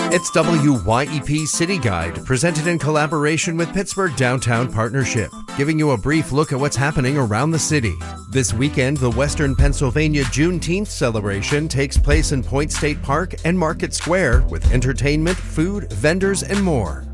It's WYEP City Guide, presented in collaboration with Pittsburgh Downtown Partnership, giving you a brief look at what's happening around the city. This weekend, the Western Pennsylvania Juneteenth celebration takes place in Point State Park and Market Square with entertainment, food, vendors, and more.